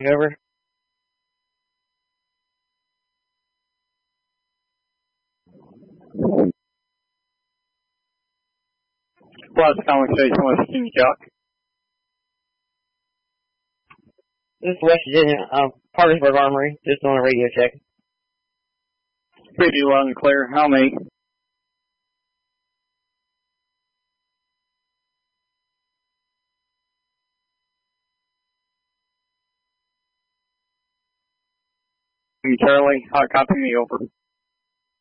Over. Plaza Conversation, West Virginia, Jock. This is West Virginia, Parkersburg Armory, just on a radio check. Pretty loud and clear. How many? Charlie, hot copy me over.